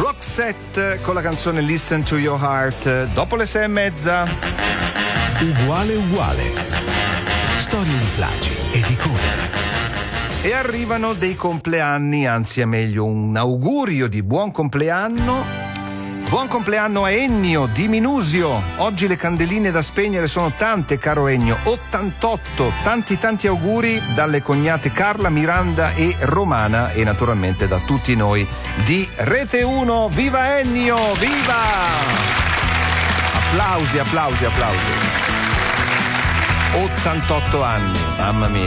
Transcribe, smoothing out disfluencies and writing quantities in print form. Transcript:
Roxette con la canzone Listen to Your Heart, dopo le 6:30. Uguale uguale. Storie di plagi e di cover. E arrivano dei compleanni, anzi è meglio un augurio di buon compleanno. Buon compleanno a Ennio di Minusio. Oggi le candeline da spegnere sono tante, caro Ennio, 88. Tanti auguri dalle cognate Carla, Miranda e Romana, e naturalmente da tutti noi di Rete 1. Viva Ennio, viva! Applausi. 88 anni, mamma mia.